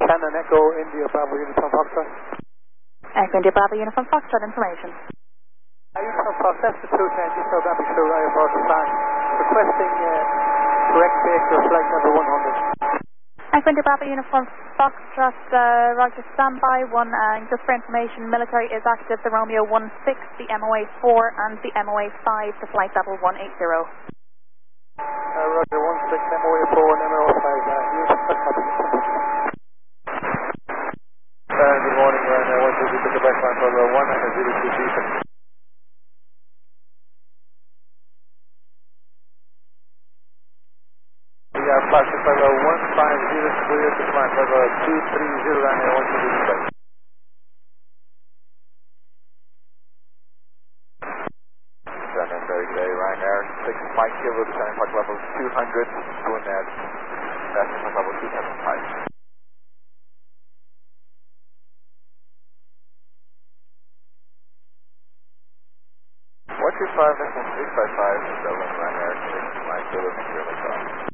Shannon Echo India Bravo Uniform Foxtrot. Echo India Bravo Uniform Foxtrot information. Uniform Foxtrot, that's the 210, just so that be sure airport start. Requesting correct base or flight number 100. Echo India Bravo Uniform Foxtrot, Roger, standby. Just for information, military is active, the Romeo 16, the MOA 4 and the MOA 5 to flight level 180. Roger, 16, MOA 4 and MOA 5. Good morning, Ryanair 122 Quebec, flight level 1 and 02 Beacon. Flight level 150 clear to flight level 230 Ryanair 122 Quebec. Very good, Ryanair 6 Mike Kilo, descending flight level 200, going at passing flight level 275. One two five, 655, Dublin, Ryanair 6 Mike Kilo,